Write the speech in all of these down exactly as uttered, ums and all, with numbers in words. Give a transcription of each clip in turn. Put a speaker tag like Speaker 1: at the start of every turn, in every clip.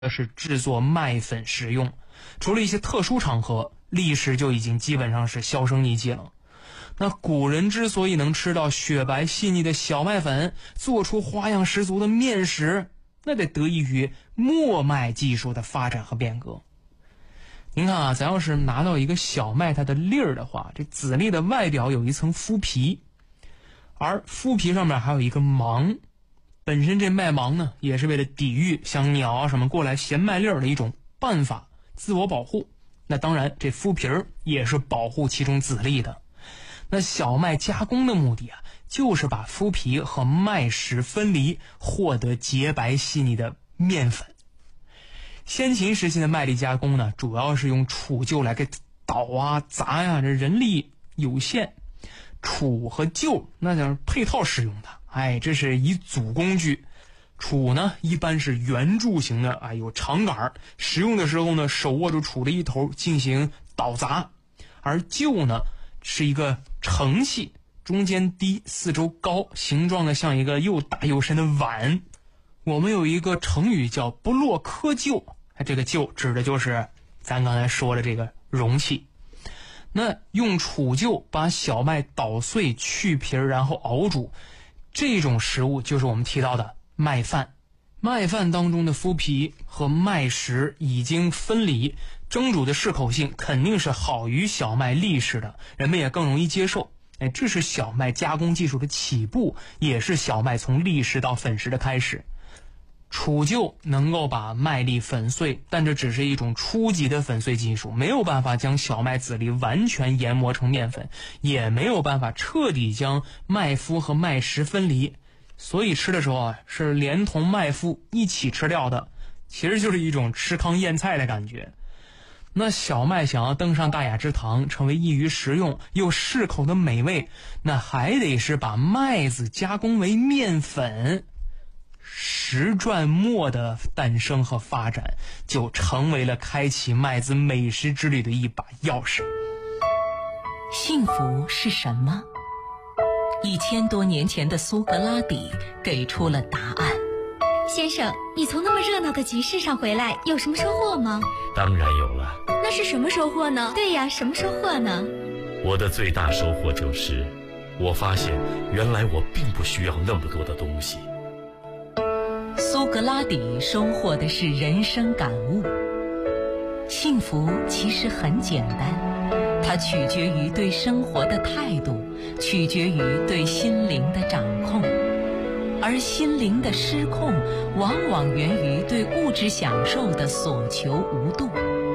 Speaker 1: 是制作麦粉食用，除了一些特殊场合，历史就已经基本上是销声匿迹了。那古人之所以能吃到雪白细腻的小麦粉，做出花样十足的面食，那得得益于磨麦技术的发展和变革。您看啊，咱要是拿到一个小麦它的粒儿的话，这籽粒的外表有一层麸皮，而麸皮上面还有一个芒。本身这麦芒呢，也是为了抵御像鸟啊什么过来衔麦粒儿的一种办法，自我保护。那当然，这麸皮儿也是保护其中籽粒的。那小麦加工的目的啊，就是把麸皮和麦实分离，获得洁白细腻的面粉。先秦时期的麦粒加工呢，主要是用杵臼来给捣啊砸呀，这人力有限，杵和臼那叫配套使用的。哎，这是一组工具。杵呢一般是圆柱形的，哎，有长杆，使用的时候呢，手握住杵的一头进行捣砸。而臼呢是一个承器，中间低，四周高，形状呢像一个又大又深的碗。我们有一个成语叫不落窠臼，这个臼指的就是咱刚才说的这个容器。那用杵臼把小麦捣碎去皮，然后熬煮，这种食物就是我们提到的麦饭。麦饭当中的麸皮和麦实已经分离，蒸煮的适口性肯定是好于小麦粒食的，人们也更容易接受。哎，这是小麦加工技术的起步，也是小麦从粒食到粉食的开始。杵臼能够把麦粒粉碎，但这只是一种初级的粉碎技术，没有办法将小麦籽粒完全研磨成面粉，也没有办法彻底将麦麸和麦实分离，所以吃的时候啊，是连同麦麸一起吃掉的，其实就是一种吃糠咽菜的感觉。那小麦想要登上大雅之堂，成为易于食用又适口的美味，那还得是把麦子加工为面粉。石转磨的诞生和发展，就成为了开启麦子美食之旅的一把钥匙。
Speaker 2: 幸福是什么？一千多年前的苏格拉底给出了答案。
Speaker 3: 先生，你从那么热闹的集市上回来，有什么收获吗？
Speaker 4: 当然有了。
Speaker 3: 那是什么收获呢？对呀，什么收获呢？
Speaker 4: 我的最大收获就是，我发现原来我并不需要那么多的东西。
Speaker 2: 苏格拉底收获的是人生感悟。幸福其实很简单，它取决于对生活的态度，取决于对心灵的掌控。而心灵的失控，往往源于对物质享受的所求无度。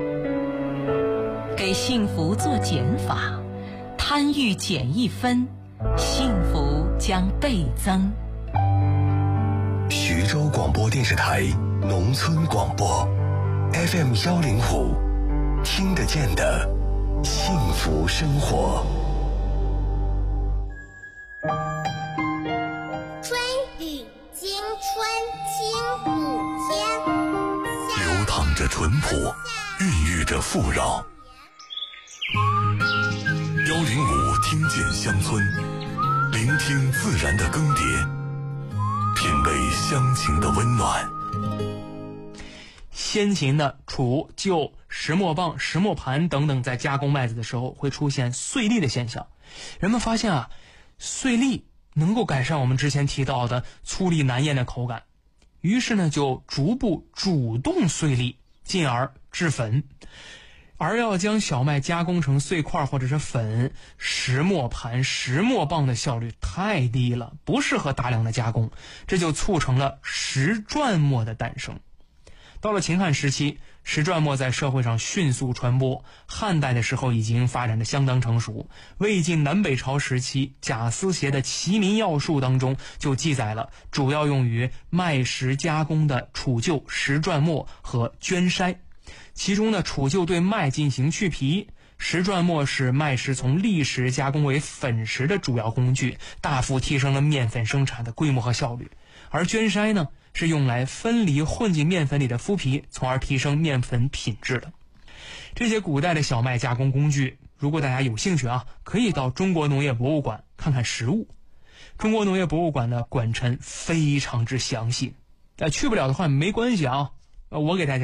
Speaker 2: 给幸福做减法，贪欲减一分，幸福将倍增。
Speaker 5: 徐州广播电视台农村广播 F M 幺零五，听得见的幸福生活。
Speaker 6: 春雨惊春清谷天，
Speaker 5: 流淌着淳朴，孕育着富饶。幺零五听见乡村，聆听自然的更迭，品味乡情的温暖。
Speaker 1: 先秦的杵、臼、石磨棒、石磨盘等等，在加工麦子的时候会出现碎粒的现象。人们发现啊，碎粒能够改善我们之前提到的粗粝难咽的口感，于是呢就逐步主动碎粒，进而制粉。而要将小麦加工成碎块或者是粉，石磨盘、石磨棒的效率太低了，不适合大量的加工，这就促成了石转磨的诞生。到了秦汉时期，石转磨在社会上迅速传播，汉代的时候已经发展的相当成熟。魏晋南北朝时期，贾思勰的《齐民要术》当中就记载了主要用于麦石加工的杵臼、石转磨和绢筛。其中呢，杵臼对麦进行去皮，石转磨使麦石从粒食加工为粉食的主要工具，大幅提升了面粉生产的规模和效率。而绢筛呢，是用来分离混进面粉里的麸皮，从而提升面粉品质的。这些古代的小麦加工工具，如果大家有兴趣啊，可以到中国农业博物馆看看实物。中国农业博物馆的馆陈非常之详细，但去不了的话没关系啊， 呃，我给大家